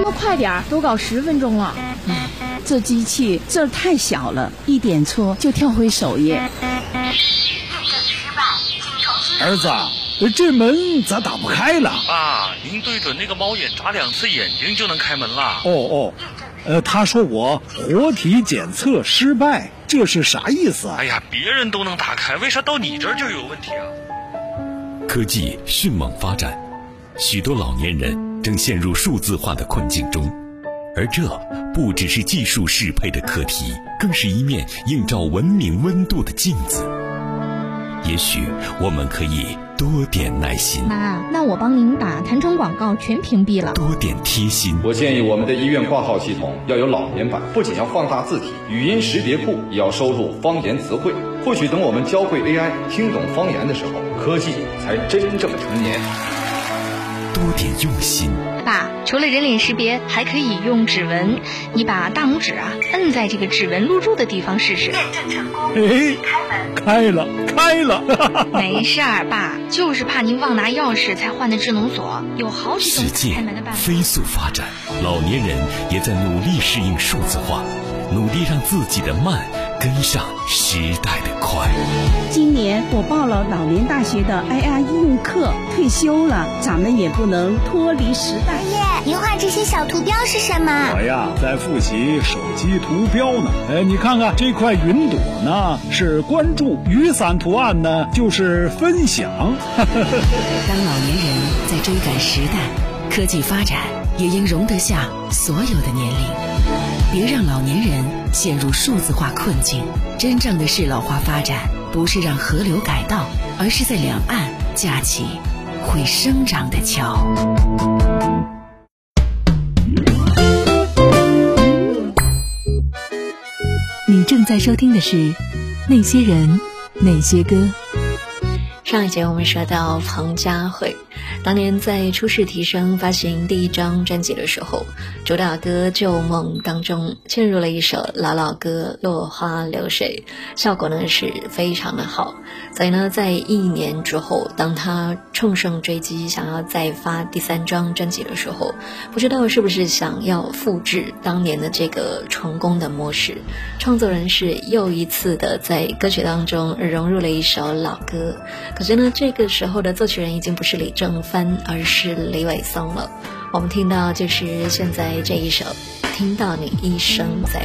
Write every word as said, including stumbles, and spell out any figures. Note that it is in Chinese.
么快点，都搞十分钟了。唉，这机器这太小了，一点错就跳回首页。 儿子，这门咋打不开了？ 爸，您对准那个猫眼眨两次眼睛就能开门了。 哦哦，呃，他说我活体检测失败，这是啥意思啊？ 哎呀，别人都能打开，为啥到你这儿就有问题啊？ 科技迅猛发展，许多老年人正陷入数字化的困境中，而这不只是技术适配的课题，更是一面映照文明温度的镜子。也许我们可以多点耐心。 妈，那我帮您把弹窗广告全屏蔽了。 多点贴心。 我建议我们的医院挂号系统要有老年版，不仅要放大字体，语音识别库也要收录方言词汇。或许等我们教会 A I 听懂方言的时候，科技才真正成年。 多点用心。 爸，除了人脸识别，还可以用指纹。你把大拇指啊摁在这个指纹录入的地方试试。 验证成功。哎，开了，开了。 没事儿，爸，就是怕您忘拿钥匙才换的智能锁，有好几种开门的办法。 世界飞速发展，老年人也在努力适应数字化，努力让自己的慢跟上时代的快。 今年我报了老年大学的 A I 应用课，退休了，咱们也不能脱离时代。 爷爷，您画这些小图标是什么？ 我呀，在复习手机图标呢。哎，你看看这块云朵呢，是关注；雨伞图案呢，就是分享。 当老年人在追赶时代，科技发展也应容得下所有的年龄。别让老年人陷入数字化困境。真正的适老化发展，不是让河流改道，而是在两岸架起会生长的桥。 你正在收听的是那些人那些歌。 上一节我们说到彭佳慧当年在初试提升发行第一张专辑的时候，主打歌《旧梦》当中嵌入了一首老老歌《落花流水》，效果呢是非常的好。所以呢在一年之后，当他乘胜追击想要再发第三张专辑的时候，不知道是不是想要复制当年的这个成功的模式，创作人是又一次的在歌曲当中融入了一首老歌。可是呢这个时候的作曲人已经不是李正帆，而是李伟松了。我们听到就是现在这一首《听到你一生在》。